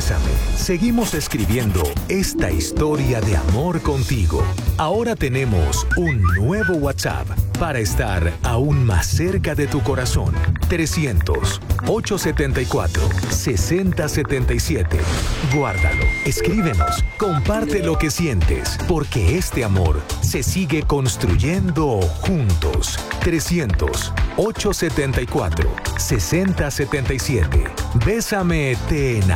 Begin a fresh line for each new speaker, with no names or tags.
Bésame, seguimos escribiendo esta historia de amor contigo. Ahora tenemos un nuevo WhatsApp para estar aún más cerca de tu corazón. 300-874-6077. Guárdalo, escríbenos, comparte lo que sientes, porque este amor se sigue construyendo juntos. 300-874-6077. Bésame, te enamoraré.